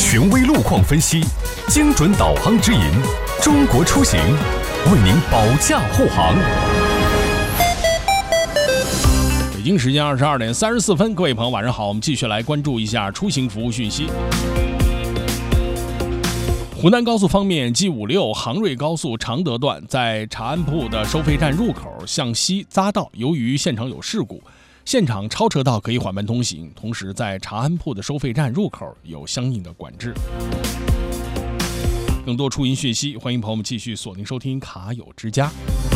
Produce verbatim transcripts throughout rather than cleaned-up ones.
权威路况分析，精准导航指引，中国出行为您保驾护航。 北京时间二十二点三十四分，各位朋友晚上好，我们继续来关注一下出行服务讯息。湖南高速方面 G 五六杭瑞高速常德段在长安铺的收费站入口向西匝道，由于现场有事故，现场超车道可以缓慢通行，同时在长安铺的收费站入口有相应的管制。更多出行讯息，欢迎朋友们继续锁定收听卡友之家。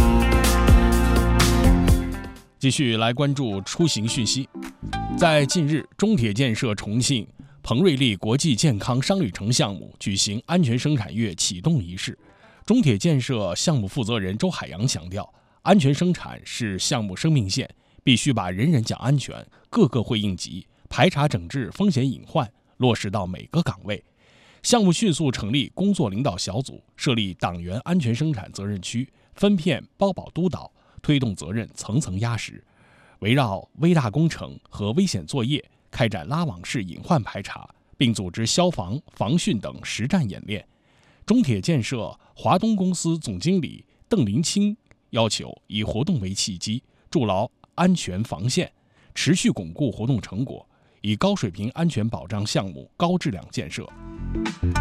继续来关注出行讯息。在近日，中铁建设重庆彭瑞丽国际健康商旅城项目举行安全生产月启动仪式。中铁建设项目负责人周海洋强调，安全生产是项目生命线，必须把人人讲安全，个个会应急，排查整治风险隐患，落实到每个岗位。项目迅速成立工作领导小组，设立党员安全生产责任区，分片包保督导，推动责任层层压实，围绕危大工程和危险作业开展拉网式隐患排查，并组织消防、防汛等实战演练。中铁建设华东公司总经理邓林清要求，以活动为契机，筑牢安全防线，持续巩固活动成果，以高水平安全保障项目高质量建设。